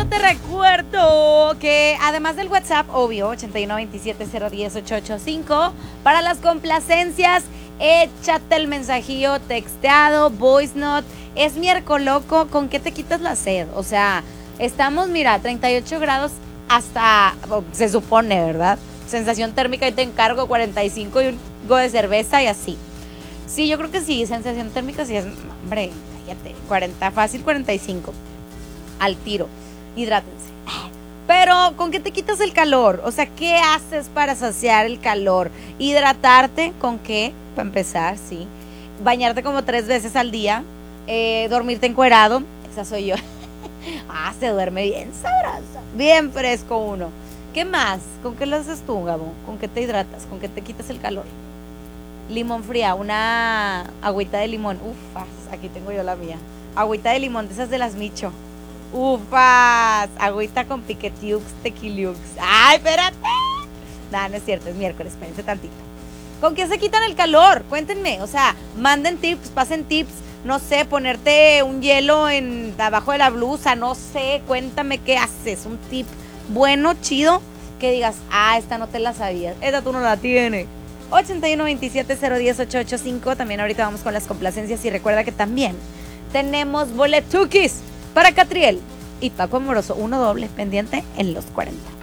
yo te recuerdo que además del WhatsApp, obvio, 8127010885, para las complacencias, échate el mensajillo texteado, voice note. Es miércoles loco, ¿con qué te quitas la sed? O sea, estamos, mira, 38 grados hasta, se supone, ¿verdad? Sensación térmica y te encargo 45 y un go de cerveza y así. Sí, yo creo que sí, sensación térmica sí es, hombre, cállate, 40, fácil 45, al tiro, hidrátense. Pero, ¿con qué te quitas el calor? O sea, ¿qué haces para saciar el calor? Hidratarte, ¿con qué? Para empezar, sí. Bañarte como 3 veces al día, dormirte encuerado, esa soy yo. Se duerme bien sabroso, bien fresco uno. ¿Qué más? ¿Con qué lo haces tú, Gabo? ¿Con qué te hidratas? ¿Con qué te quitas el calor? Limón fría, una agüita de limón. Ufas, aquí tengo yo la mía. Agüita de limón, de esas de las Micho. Ufas, agüita con piquetiux, tequiliux. ¡Ay, espérate! No, no es cierto, es miércoles, espérense tantito. ¿Con qué se quitan el calor? Cuéntenme, o sea, manden tips, pasen tips. No sé, ponerte un hielo abajo de la blusa, no sé, cuéntame qué haces. Un tip bueno, chido, que digas, esta no te la sabías, esta tú no la tienes. 8127010885. También ahorita vamos con las complacencias y recuerda que también tenemos boletukis para Catriel y Paco Amoroso, uno doble pendiente en los 40.